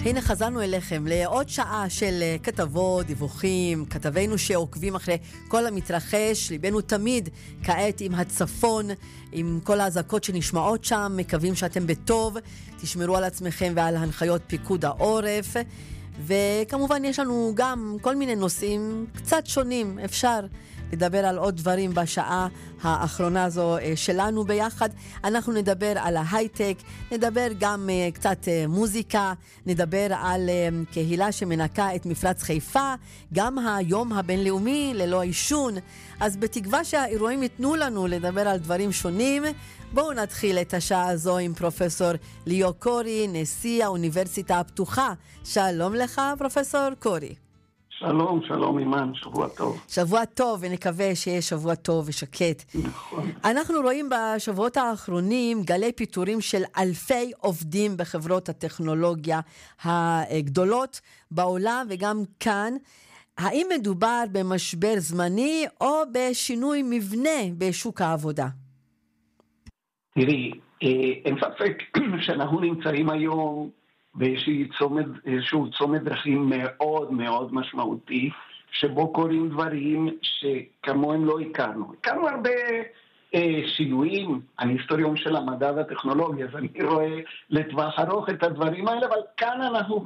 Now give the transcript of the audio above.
הנה חזרנו אליכם לעוד שעה של כתבות, דיווחים, כתבינו שעוקבים אחרי כל המתרחש. ליבנו תמיד כעת עם הצפון, עם כל ההזעקות שנשמעות שם. מקווים שאתם בטוב, תשמרו על עצמכם ועל הנחיות פיקוד העורף. וכמובן יש לנו גם כל מיני נושאים קצת שונים, אפשר לדבר על עוד דברים בשעה האחרונה הזו שלנו ביחד. אנחנו נדבר על ההייטק, נדבר גם קצת מוזיקה, נדבר על קהילה שמנקה את מפרץ חיפה, גם היום הבינלאומי ללא עישון. אז בתקווה שהאירועים ייתנו לנו לדבר על דברים שונים. בואו נתחיל את השעה הזו עם פרופסור ליאו קורי, נשיא האוניברסיטה הפתוחה. שלום לך פרופסור קורי. שלום, שלום אימן, שבוע טוב. שבוע טוב, ונקווה שיהיה שבוע טוב ושקט. נכון. אנחנו רואים בשבועות האחרונים גלי פיטורים של אלפי עובדים בחברות הטכנולוגיה הגדולות בעולם וגם כאן. האם מדובר במשבר זמני או בשינוי מבנה בשוק העבודה? תראי, אין ספק שאנחנו נמצאים היום באיזשהו צומת דרכים מאוד מאוד משמעותי, שבו קורים דברים שכמוהם לא הכרנו. הכרנו הרבה שינויים, אני היסטוריון של המדע והטכנולוגיה, אז אני רואה לטווח ארוך את הדברים האלה, אבל כאן אנחנו